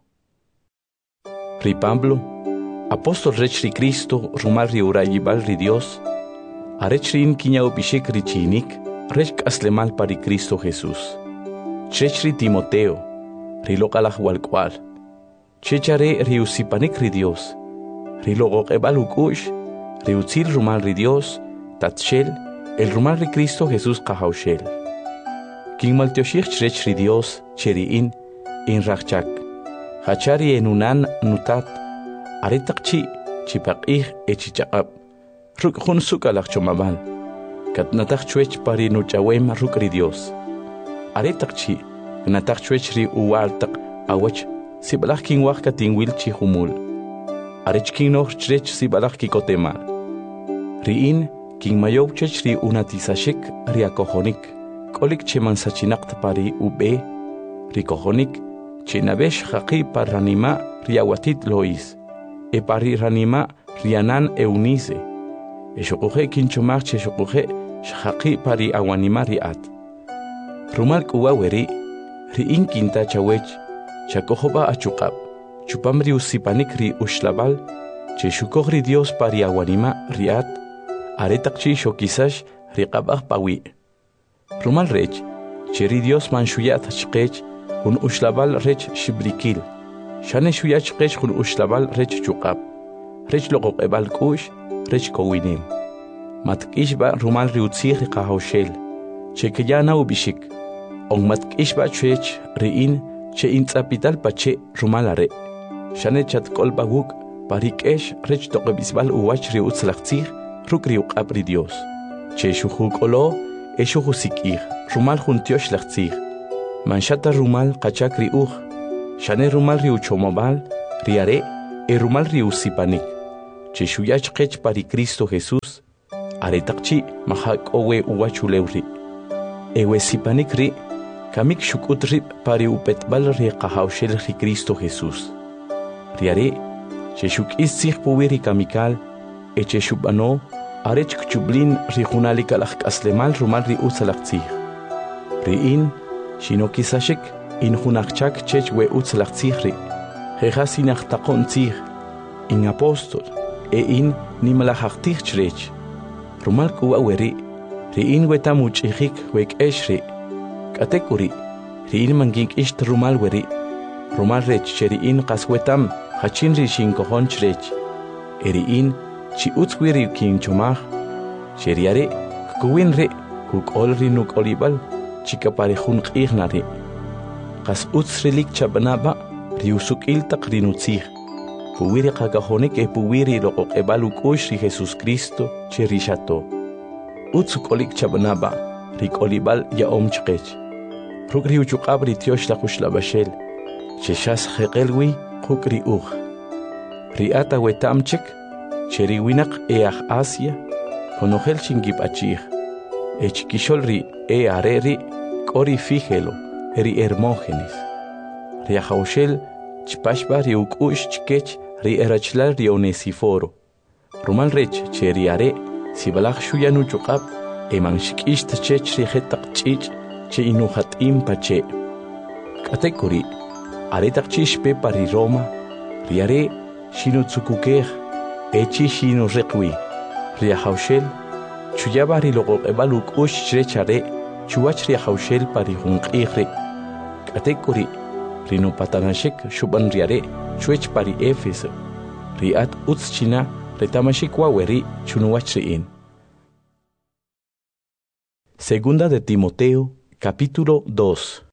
Ri Pablo, apóstol rechri Cristo, rumal riurayibal ri Dios, arechrin kiña upishik richinik, rech aslemal pari Cristo Jesús. Chechri Timoteo, rilokalaj walkwal. Chechare riusipanik ri Dios, rilogok ebal ukush, riutzil rumal ri Dios, tatshel, el rumal ri Cristo Jesús kahaushel. King maltioshich chechri Dios, cheriin, in rachak. Hachari enunan nutat, aretakchi, chipaqih echichaqab. Ruk jun sukalak chomabal. Katnatak chuech pari nuchawem ruk ri Dios. Aretakchi, gnatak chuech ri uwaltak awach, sibalak king wak katingwil chi humul. Arech king noh chrech sibalak kikotemal. Riin, king mayow chech ri unatisashik ri akohonik. Kolik cheman sachinakt pari ube, ri kohonik, Chinabesh haqi parranima riawatit lois. E pari ranima rianan eunice. E shokuje kinchomar che shokuje shaqi pari awanima riat. Rumal kuwaweri riin kinta chawech chakojoba achukab. Chupam riusipanik ri ushlabal che shukogri Dios pari awanima riat. Aretakchi shokisash riqabah pawi. Rumal rech cheri Dios manshuyat chqech. Un ushlabal rech shibrikil. Shane shuyach qech un ushlabal rech chukab. Rech logok ebal kush, rech kowinim. Matkishba rumal riutzir qahawshel. Che kayana ubishik. On matkishba chech riin che intzapital pache rumalare. Shane chat kolba guk parikesh rech toqebisbal uwach riutzlaqtzir ruk riuqab ri Dios. Che shujuk olo eshuhusikir rumal juntiosh laqtzir. Manshata rumal qachakri uj, Shane rumal riu chomobal, riare, e rumal riu sipanik. Che shuyach kech pari Cristo Jesús, aretakchi mahak owe uwachulewri. Ewe sipanik ri, kamik shukutri pari upetbal ri kahaushel ri Cristo Jesús. Riare, che shuk istzich puwiri kamikal, e che shubano, arech kchublin ri junalikalak aslemal rumal ri utzalaktzich. Riin, shino kisashik, in junakchak chech we utzalaktzich ri. Jejasinach takon tzich, in apostol, e in nimalachachtig chrech. Rumal kuwa weri, riin wetamuch ichik wek eshri. Katekuri, riin mangink isht rumal weri. Rumal rech cheriin kaswetam, hachin rishin kohon chrech. Eriin, chi utzwiri kin chumach. Cheriare, kuwin re, kuk olri nuk olibal, chika parejun ignari. Kas utzrilik chabanaba, riusuk iltak rinutzich. Puwiri kagahonek e puwiri loqok ebaluk ushri Jesus Cristo cherishato. Utsukolik chabanaba, rik olibal ya omchkech. Rukri uchukabri tiosh la kushlabashel. Cheshas hekelwi kukri uch. Riata wetamchek, cheriwinak each Asia, konogel chingip achich. Echkisholri e areri, kori fijelo, eri Hermógenes. Riajaushel, chpashba riukush chkech, ri erachlal ri Onesiforo. Rumal rech cheriare, sibalach shuyanu chukab, eman shikisht chech ri hetak chich, che inuhat impache. Katekuri, aretak chishpe pari Roma, riare, shino tsukukech, echi shino rekwi. Riajaushel, chuyaba ri logo ebaluk ush chrechare, chuach riajaushel pari hunqihre. Katekuri, rino patanashek shuban riare, chuech pari Éfeso. Riat utschina, retamashik waweri, chunuachriin. Segunda de Timoteo, capítulo dos.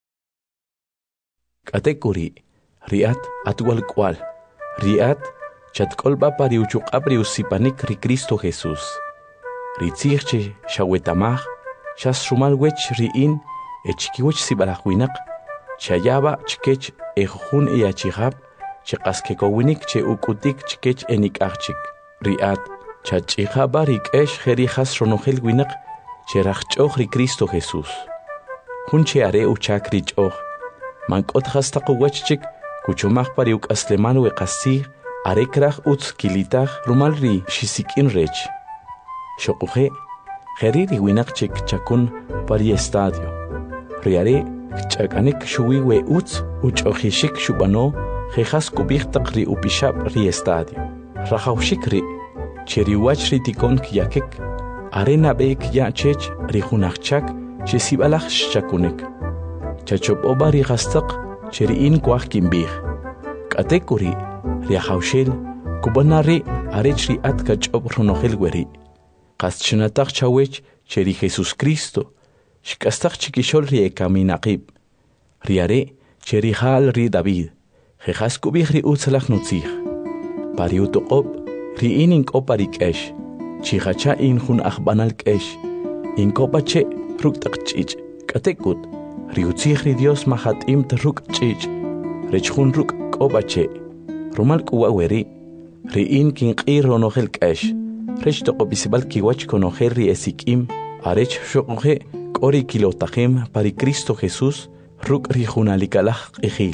Katekuri, riat atual cual. Riat, chatkolba pari uchukabri usipanik ri Cristo Jesús. Ritzirche shawetamach, shas rumal wech riin, echkiwech sibalachwinak, chayaba chkech ejun eachihab, chekaskekownik che ukutik chkech enik archik. Riat, chachihaba rikesh jerijas ronogel winak, cherachchoch ri Cristo Jesús. Hun cheare uchak richoch, mankot hastakuwechchik, kuchomach pariuk asleman wekasir, arekrach utz kilitach rumal ri shisikin rech. Shokuhe, jeriri winak chik chakun pari estadio. Riare, chakanik shuwi we utz, uchochishik shubano, jejas kubichtak ri upishab ri estadio. Rajaushik ri, cheriwach ri tikon kiyakek, arena beek ya chech ri hunachchak, chesibalach shakunek. Chachop oba ri gastak, cheriin kwach kimbich. Katekuri, riajaushel, kubanari arech ri at kachop ronogel weri. Kaschinatak chawech, cheri Jesus Cristo, shikastak chikishol ri ekaminaqib. Riare, cheri hal ri David, jejas kubich ri utzalach nutzich. Pari utoqob, ri inin koparik esh, chihacha in hun achbanal kesh, in kopache ruktak chich, katekut, ri utzich ri Dios mahat im ruk chich, rechun ruk kopache, rumal kuwa weri, ri in kin qir ronogel kesh, rech toqobisibal kiwach konogel ri esikim, arech shokoje, kori kilotajem pari Cristo Jesús, ruk ri junalikalach ejil.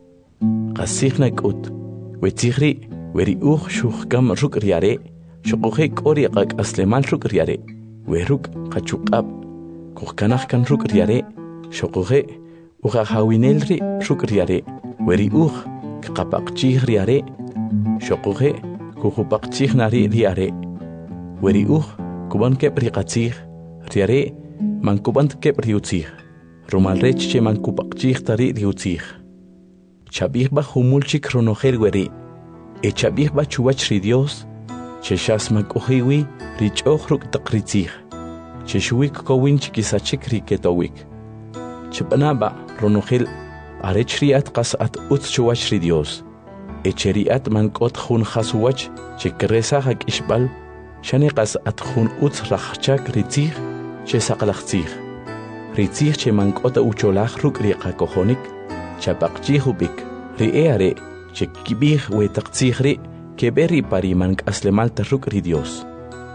Qasihna kut, wetzihri, weri uch shukhkam ruk riare, shokoje kori qak asleman ruk riare, weruk qachukab, kuhkanach kan ruk riare, shokoje, ukhahawinelri ruk riare, weri uch, kqapaqchih riare, shokoje, kuhupaqchih nari riare, weri uch, kuban kep riqatzih, riare, mankubant kep riutzih, rumal rech che mankupaqchih tari riutzih. Chabihba humulchik ronogel weri, e chabihba chuwach ri Dios, che shas makohiwi richoch ruk takritzih, che shuwik kowin chikisachik riketowik. Chebanaba ronogel arech riat qasat utz chuwach ri Dios, e cheriat mankot hun khasuwach che kresa hak ishbal, shane qasat hun utz rachchak ritzih, che saqlachtzih. Ritzih che mankota ucholach ruk riqakohonik, chapaqchih ubik, ri eare che kibih we taqtsikhri ke beri pari man aslemal taruk ri Dios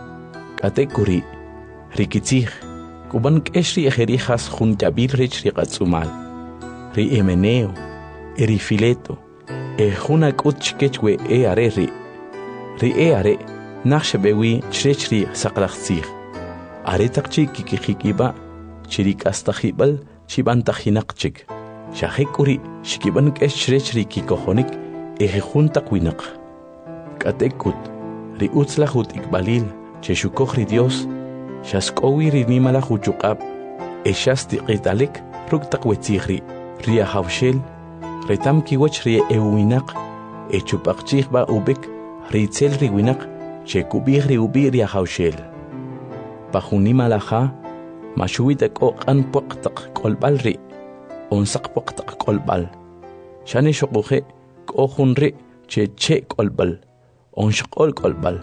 katekuri ri kitzih kuban keshri ejeri khas jun tabir rich ri qatsumal ri emeneo eri fileto e juna kutchkech we eare ri ri eare nakhshebewi chrechri saqlakhtzih are taqchi kikikiba chirik astakhibal chibantahinaqchik shahekuri shikiban keshrechrri kikohonik eje junta kwinaq katekut ri utzlahut ikbalil cheshukohri Dios shaskowi ri nimala huchuqab eshasti qitalik ruktaq wetzihri ri hawshel retam kiwach ri ewinaq echupaqchih ba ubik ri tsel ri winaq chekubih ri ubi ri hawshel pajunimalaha mashuwitak oqan poqtaq kolbalri onsaq poqtaq kolbal shani shoquhe kohunri che che kolbal onshqol kolbal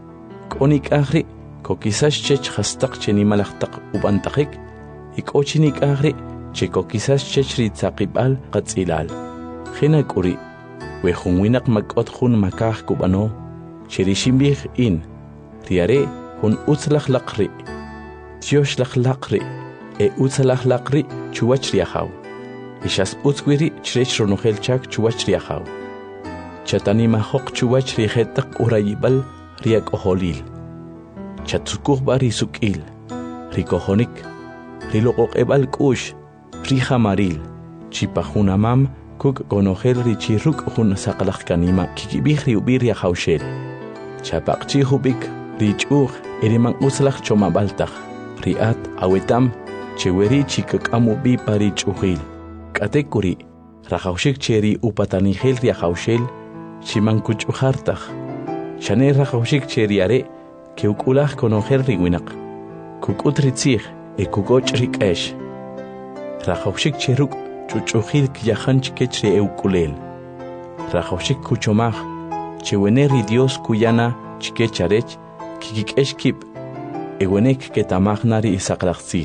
konik ahri kokisas che khastaq cheni malaqtaq ubantaqik ikochinik ahri che kokisas che ritaqibal qatsilal khina kuri we khunwinaq makot khun makah kubano cherishimbi in riare hun utzlaq laqri Dios laqri e utzlaq laqri chuwach riahaw ishas utzwiri chrech ronohel chak chuwach riahaw chatani mahok chuwach rihetaq urayibal riak oholil chatsukuh bari sukil rikohonik riloqoq ebal kush rihamaril chipahunamam kuk gonohel richiruk hun saqlaq kanima kikibih riubir riahawshel chapaqchi hubik richuh eriman utzlaq chomabaltaq riat awetam cheweri chikakamu bi pari chuhil katekuri rahawshik cheri upatanihel riahawshel chimankuchuhartaq shane rahawshik cheri are keukulah konohel riwinaq kukutritzih e kukoch rikesh rahawshik cheruk chuchuhil kyahanch kechri eukulel rahawshik kuchomaj cheweneri Dios kuyana chikecharech kikikeshkip ewenek ketamagnari isaqlaqtzih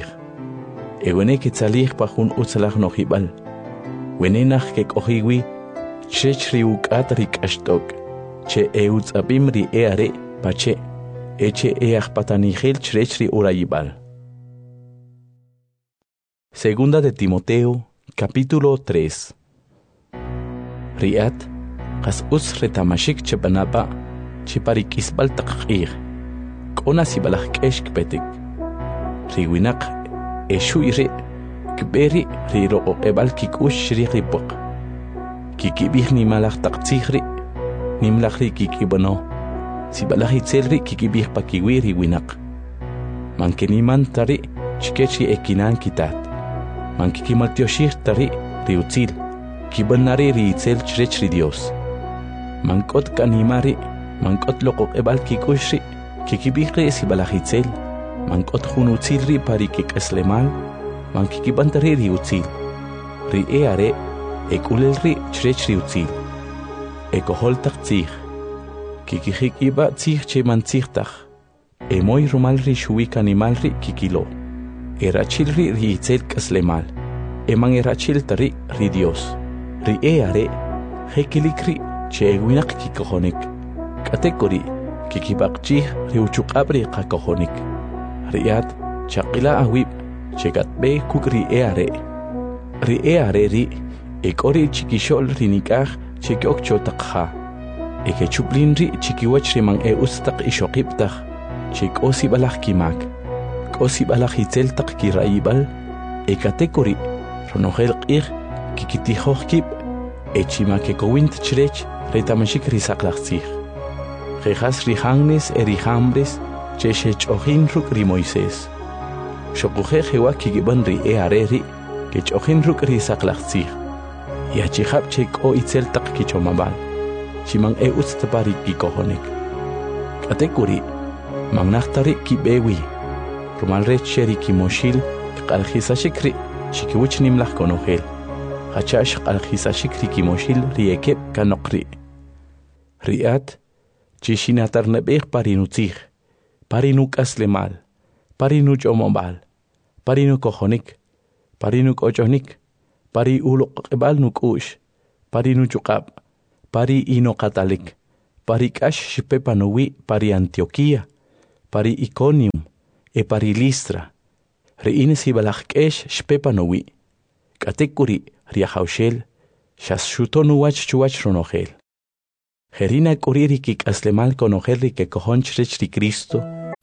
ewenek itzalih pajun utzlaq nohibal wenenaj kekohiwi chechri ukat rikashtok che eutzabim ri eare pache eche eajpatanihel chechri urayibal. Segunda de Timoteo capítulo tres. Riat qas us retamashik chebanapa chiparikisbal taqir kona sibalaq k'esh kpetik riwinaq eshuiri kberi riroqoqebal kikush riqipoq kikibih nimalaq taqtzihri nimlaqri kikibano sibalaq itzelri kikibih pakiwi riwinaq mankeniman tari chikechi ekinan kitat mankikimaltioshir tari riutzil kibanari riitzel chrechri Dios mankot kanimari mankot loqoqebal kikushri kikibihri sibalajitzel mankot junutzilri pari kikeslemal mankikibantari riutzil ri eare ekulelri chrechri utzil ekohol taqtzih kikijikiba tzih che mantzihtaj emoy rumalri shuwik animalri kikilo erachilri riitzel keslemal eman erachil tari ri Dios ri eare hekilikri che ewinaq kikohonik katekori kikibaqchih riuchuqabri qakohonik riat chaqila awib chegatbe kukri eare ri eare ri ekori chikishol rinikaj chekyokcho taqha ekechuplinri chikiwach riman e ustaq ishoqibtaj chikosi balaj kimak kosi balaj itzel taq kirayibal ekatekori ronohel qih kikitijojkib echimakekowint chrech retamashik risaqlaqtzih Rejas rihangnes erihambres cheshech ohin ruk ri Moisés. Shokuhe jewa kigiban ri eareri kech ohin ruk ri saqlaqtzih. Yachihab chek o itzel taq kichomabal. Chimang e utstapari kikohonek. Katekuri magnachtari kibewi. Rumalre cheri kimoshil qalhisashikri chikiwich nimlaq konohel. Hachash qalhisashikri kimoshil riekep kanokri. Riat Chishinatarnebeh parinutzih, parinuk aslemal, parinuch omobal, parinuk ojonik, parinuk ojonik, pari uloqebal nukush, pari nuchuqab, pari inoqatalik, pari kash shipepanowi, pari Antioquía, pari Iconium, e pari Listra. Reine sibalakkesh shpepanowi, katekuri riahaushel, shas shutonuwach chuwach ronogel. Gerina kuriri kik aslemal conojerri que cojonchrech di Cristo.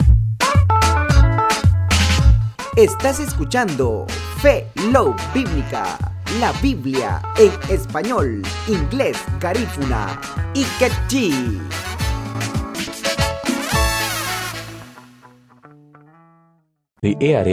Estás escuchando Fe Love Bíblica, la Biblia en español, inglés, garífuna y quechí. De eare